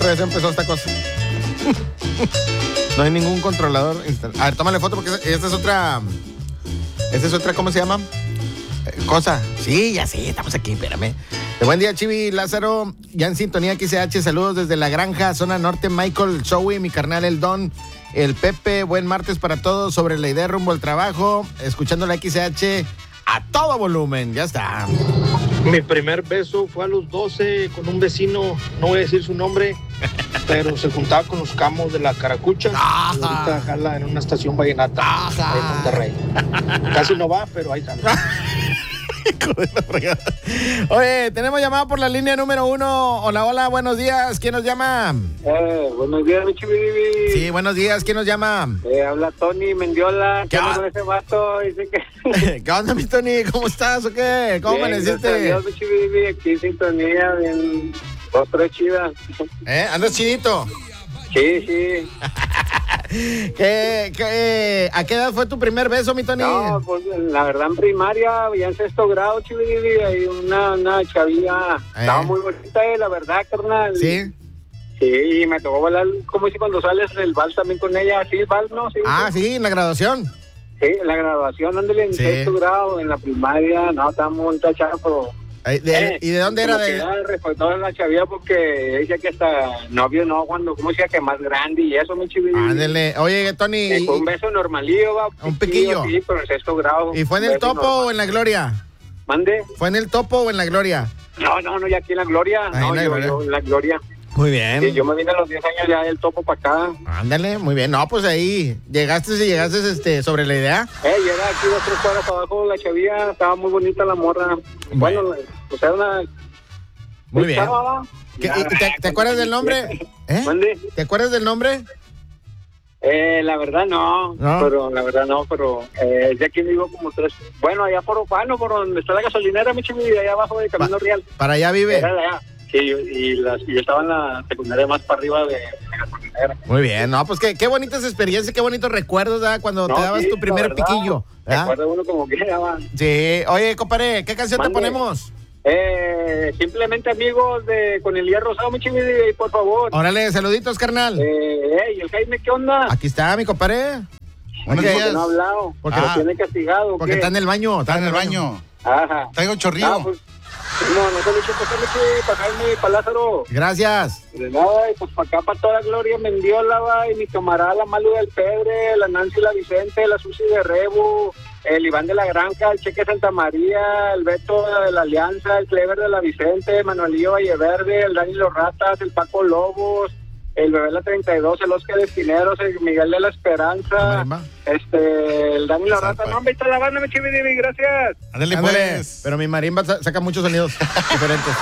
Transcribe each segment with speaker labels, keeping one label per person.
Speaker 1: otra vez empezó esta cosa. No hay ningún controlador instalado. A ver, tómale foto porque esta es otra. ¿Cómo se llama? Cosa. Sí, ya sí, estamos aquí, espérame. Buen día, Chivi, Lázaro, ya en sintonía XH, saludos desde La Granja, zona norte, Michael, Zoe, mi carnal, el Don, el Pepe, buen martes para todos, sobre la idea rumbo al trabajo, escuchando la XH a todo volumen, ya está.
Speaker 2: Mi primer beso fue a los 12 con un vecino, no voy a decir su nombre, pero se juntaba con los camos de la Caracucha.
Speaker 1: Ajá.
Speaker 2: Y ahorita jala en una estación vallenata.
Speaker 1: Ajá.
Speaker 2: Ahí en Monterrey. Casi no va, pero ahí jala.
Speaker 1: Oye, tenemos llamada por la línea número 1. Hola, hola, buenos días. ¿Quién nos llama?
Speaker 3: Buenos días, mi Chibidibi.
Speaker 1: Sí, buenos días. ¿Quién nos llama?
Speaker 3: Habla Tony Mendiola.
Speaker 1: ¿Qué
Speaker 3: ¿Qué con ese vato? Dice que...
Speaker 1: ¿Qué onda, mi Tony? ¿Cómo estás o qué? ¿Cómo amaneciste?
Speaker 3: Dios, mi Chibidibi. Aquí en sintonía, bien. 2, 3 chidas.
Speaker 1: ¿Andas chidito?
Speaker 3: Sí.
Speaker 1: ¿A qué edad fue tu primer beso, mi Tony?
Speaker 3: No, pues la verdad en primaria, ya en 6º grado, Chibidibi, hay una chavilla. Estaba muy bonita, la verdad, carnal.
Speaker 1: ¿Sí?
Speaker 3: Sí, y me tocó bailar, como si cuando sales del vals también con ella, ¿sí, vals, no? Sí,
Speaker 1: Sí, en la graduación.
Speaker 3: Sí, en la graduación, ándale, en 6º grado, en la primaria, no, estaba muy bonita chava, pero...
Speaker 1: ¿Y de dónde era?
Speaker 3: Respetó a la chavilla porque decía que hasta novio, no, cuando, ¿cómo decía? Que más grande y eso, mi chivito.
Speaker 1: Ándale. Oye, Tony.
Speaker 3: Fue un beso normalillo, va.
Speaker 1: Un piquillo.
Speaker 3: Sí, pero en 6º grado.
Speaker 1: ¿Y fue en el Topo normal o en la Gloria?
Speaker 3: ¿Mande?
Speaker 1: ¿Fue en el Topo o en la Gloria?
Speaker 3: No, ya aquí en la Gloria. Yo en la Gloria.
Speaker 1: Muy bien.
Speaker 3: Sí, yo me vine a los 10 años ya del Topo para acá.
Speaker 1: Ándale, muy bien. No, pues ahí llegaste sobre la idea.
Speaker 3: Llega aquí 2, 3 cuadras abajo la chavilla, estaba muy bonita la morra. Bueno, pues era una...
Speaker 1: Muy bien. ¿Te acuerdas del nombre?
Speaker 3: ¿Mande?
Speaker 1: ¿Te acuerdas del nombre?
Speaker 3: La verdad no, pero es de aquí vivo como 3. Bueno, allá por donde está la gasolinera, mi chimilla, allá abajo de Camino Real.
Speaker 1: ¿Para allá vive?
Speaker 3: Sí, y yo estaba en la secundaria más para arriba de la gasolinera.
Speaker 1: Muy bien, no, pues qué bonitas experiencias, qué bonitos recuerdos, ¿verdad? Cuando te dabas tu primer piquillo.
Speaker 3: Recuerda uno como que va.
Speaker 1: Sí, oye, compadre, ¿qué canción te ponemos?
Speaker 3: Simplemente amigos con el Hierro Rosado, mi chimilla, por favor.
Speaker 1: Órale, saluditos, carnal.
Speaker 3: ¿Y el Jaime qué onda?
Speaker 1: Aquí está, mi compadre.
Speaker 3: Buenos días. No ha hablado, porque lo tiene castigado.
Speaker 1: Porque está en el baño.
Speaker 4: Está en el baño.
Speaker 3: Ajá.
Speaker 4: Traigo chorrillo.
Speaker 3: Pues, no se le echo para Jaime, para Lázaro.
Speaker 1: Gracias.
Speaker 3: De nada, y pues para acá, para toda Gloria Mendiola, va, y mi camarada, la Malu del Pedre, la Nancy la Vicente, la Susi de Rebo, el Iván de la Granja, el Cheque Santa María, el Beto de la Alianza, el Clever de la Vicente, Manuelillo Valleverde, el Dani Los Ratas, el Paco Lobos, el Bebé la 32, el Oscar Espineros, el Miguel de la Esperanza, el Dani Los Ratas. No, vete a la banda, mi chividivi, gracias.
Speaker 4: Ándale, pues.
Speaker 1: Pero mi marimba saca muchos sonidos diferentes.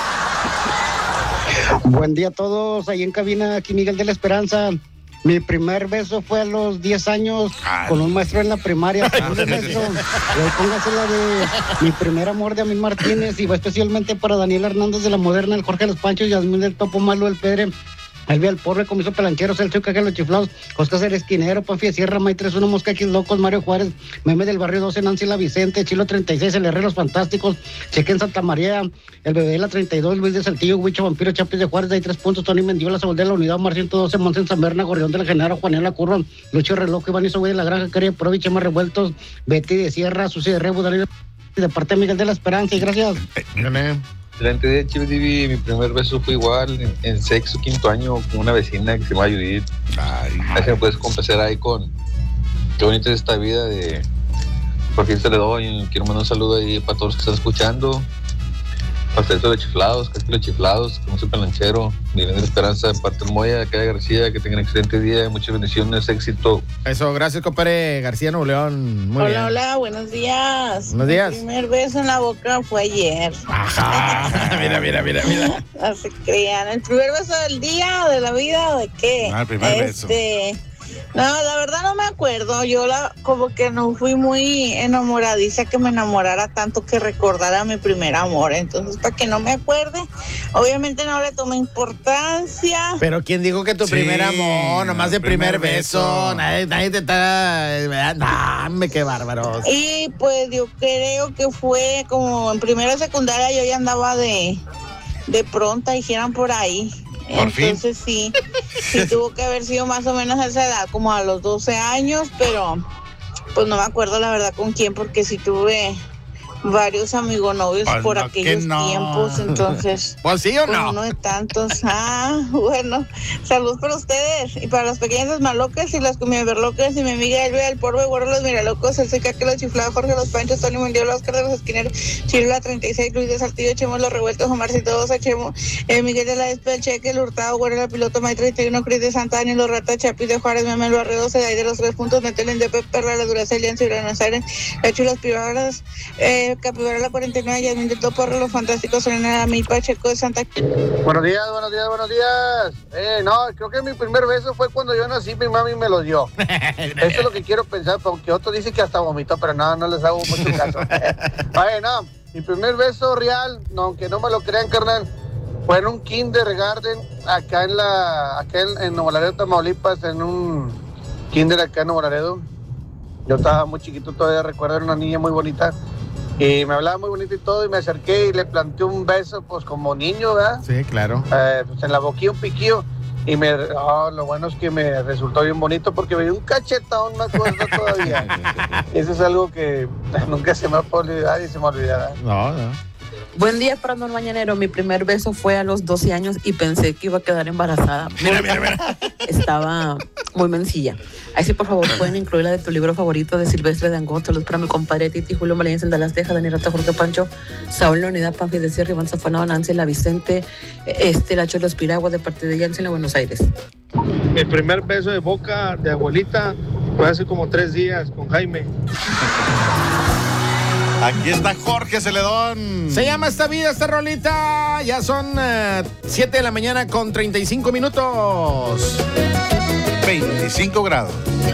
Speaker 5: Buen día a todos, ahí en cabina, aquí Miguel de la Esperanza. Mi primer beso fue a los 10 años con un maestro en la primaria. Maestro, póngase la de Mi primer amor de Amil Martínez, y va especialmente para Daniel Hernández de La Moderna, el Jorge Los Panchos, Yasmín del Topo, Malo del Pedre, Elvia el Pobre, Comiso Pelanqueros, el Chuca, los Chiflados, Oscar el Esquinero, Pafi Sierra, May 31, Moscaquis Locos, Mario Juárez, Meme del Barrio 12, Nancy la Vicente, Chilo 36, el Herreros Fantásticos, Cheque en Santa María, el Bebé de la 32, Luis de Saltillo, Huicho Vampiro, Chapis de Juárez, de ahí 3 puntos, Tony Mendiola, Saúl de la Unidad, Mar 112, Monse en San Berna, Gorrión de la General, Juanela Curva, Lucho Reloj, Iván Iso, de la Granja, Caria Provich, Más Revueltos, Betty de Sierra, Susi de Rebu, Daniel de parte de Miguel de la Esperanza, y gracias.
Speaker 6: Excelente día, Chividivi. Mi primer beso fue igual en 6º, 5º año con una vecina que se llama Judith. Ahí me puedes complacer ahí con qué bonita es esta vida de por fin se le doy. Quiero mandar un saludo ahí para todos los que están escuchando. Pastelito de chiflados, castillo de chiflados, como soy pelanchero, Miguel de la Esperanza, parte del Moya, Calle García, que tengan un excelente día, muchas bendiciones, éxito.
Speaker 1: Eso, gracias, compadre García Nuevo León. Muy bien.
Speaker 7: Hola, buenos días.
Speaker 1: Buenos días.
Speaker 7: Mi primer beso en la boca fue ayer.
Speaker 1: Ajá, mira.
Speaker 7: No se crean. ¿El primer beso del día, de la vida, de qué?
Speaker 4: No, el primer beso.
Speaker 7: No, la verdad no me acuerdo. Yo como que no fui muy enamoradiza que me enamorara tanto que recordara mi primer amor. Entonces, para que no me acuerde, obviamente no le tomé importancia.
Speaker 1: Pero ¿quién dijo que tu primer amor? Nomás el primer beso. Nadie te está... Dame, qué bárbaros.
Speaker 7: Y pues yo creo que fue como en primera secundaria yo ya andaba de pronta, dijeran por ahí. Entonces sí tuvo que haber sido más o menos a esa edad, como a los 12 años, pero pues no me acuerdo la verdad con quién, porque sí tuve varios amigos novios
Speaker 4: Pues
Speaker 7: por
Speaker 4: no,
Speaker 7: aquellos
Speaker 4: que no.
Speaker 7: tiempos, entonces
Speaker 1: ¿Pues sí o
Speaker 7: pues
Speaker 1: no?
Speaker 7: uno de tantos. Bueno, salud para ustedes y para los pequeños malocas y las cumiaberlocas y mi amiga Elvia del Porvo y Guardo los Miralocos, el Seca que los chiflaba, Jorge los Panchos, Tony Mendiola, Oscar de los Esquineros, Chirula 36, Luis de Saltillo, Chemo los Revueltos, Omarcito Dosa, Chemo, Miguel de la Espe, el Cheque, el Hurtado, Guarda la Piloto, May 31, Cris de Santa Ana, los Rata, Chapis de Juárez, Memelo Arredo, Sedai de los 3 puntos, Netelen de Pep, Perla, la Duracell, Ciudad de Buenos Aires, La Chulas Pibaras, Capibara la 49, Yasmin de Toporro, los Fantásticos, Serena Milpa, Checo de Santa.
Speaker 3: Buenos días. No, creo que mi primer beso fue cuando yo nací, mi mami me lo dio. Eso es lo que quiero pensar, porque otros dicen que hasta vomitó, pero no les hago mucho caso. Oye, no, mi primer beso real, no, aunque no me lo crean, carnal, fue en un kindergarten acá en Nuevo Laredo, Tamaulipas, en un kinder acá en Nuevo Laredo. Yo estaba muy chiquito todavía, recuerdo, era una niña muy bonita. Y me hablaba muy bonito y todo, y me acerqué y le planté un beso, pues como niño, ¿verdad?
Speaker 1: Sí, claro.
Speaker 3: Pues en la boquilla un piquillo. Y lo bueno es que me resultó bien bonito porque me dio un cachetón, me acuerdo todavía. Eso es algo que nunca se me va a olvidar y se me olvidará.
Speaker 1: No.
Speaker 8: Buen día, Fernando Mañanero. Mi primer beso fue a los 12 años y pensé que iba a quedar embarazada.
Speaker 1: Mira.
Speaker 8: Estaba muy mencilla. Ahí sí, por favor, pueden incluir la de tu libro favorito de Silvestre Dangond. Saludos para mi compadre Titi, Julio Malayense, de las Tejas, Daniel Rata, Jorge Pancho, Saúl Leonida, Panfi de Sierra, Iván Zafanado, Nancy, La Vicente, la Cholos Piragua, de parte de Jansen, en Buenos Aires.
Speaker 2: Mi primer beso de boca de abuelita fue hace como 3 días con Jaime.
Speaker 4: Aquí está Jorge Celedón.
Speaker 1: Se llama esta vida, esta rolita. Ya son 7 de la mañana con 35 minutos.
Speaker 4: 25 grados.